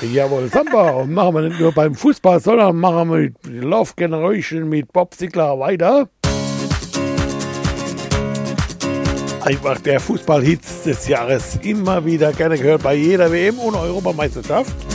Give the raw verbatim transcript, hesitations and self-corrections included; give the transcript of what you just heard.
Jawohl, Samba. Und machen wir nicht nur beim Fußball, sondern machen wir mit Love Generation mit Bob Sinclair weiter. Einfach der Fußballhit des Jahres. Immer wieder gerne gehört bei jeder W M und Europameisterschaft.